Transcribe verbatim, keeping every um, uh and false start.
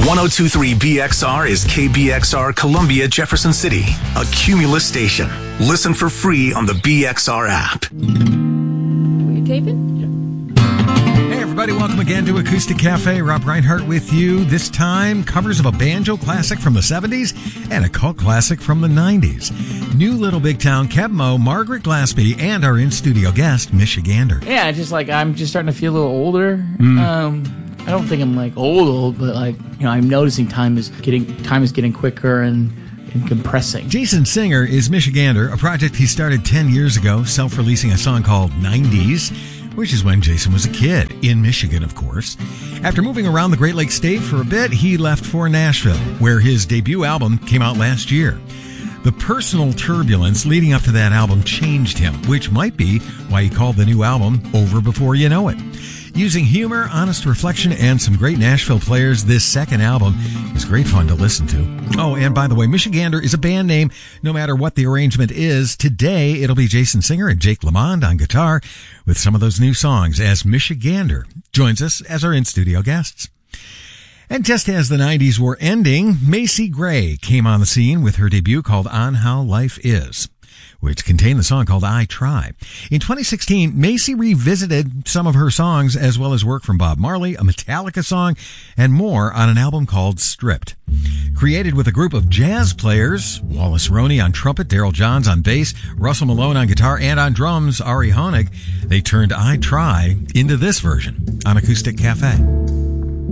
one oh two point three B X R is K B X R Columbia, Jefferson City, a Cumulus station. Listen for free on the B X R app. Were you taping? Hey everybody, welcome again to Acoustic Cafe. Rob Reinhardt with you. This time, covers of a banjo classic from the seventies and a cult classic from the nineties. New Little Big Town, Keb Mo, Margaret Glaspie, and our in-studio guest, Michigander. Yeah, just like I'm just starting to feel a little older. Mm. Um, I don't think I'm like old, old, but like, you know, I'm noticing time is getting time is getting quicker and, and compressing. Jason Singer is Michigander, a project he started ten years ago, self-releasing a song called nineties, which is when Jason was a kid, in Michigan, of course. After moving around the Great Lakes State for a bit, he left for Nashville, where his debut album came out last year. The personal turbulence leading up to that album changed him, which might be why he called the new album Over Before You Know It. Using humor, honest reflection, and some great Nashville players, this second album is great fun to listen to. Oh, and by the way, Michigander is a band name no matter what the arrangement is. Today, it'll be Jason Singer and Jake Lamond on guitar with some of those new songs as Michigander joins us as our in-studio guests. And just as the nineties were ending, Macy Gray came on the scene with her debut called On How Life Is, which contained the song called I Try. In twenty sixteen, Macy revisited some of her songs as well as work from Bob Marley, a Metallica song, and more on an album called Stripped. Created with a group of jazz players, Wallace Roney on trumpet, Daryl Johns on bass, Russell Malone on guitar, and on drums, Ari Honig, they turned I Try into this version on Acoustic Cafe.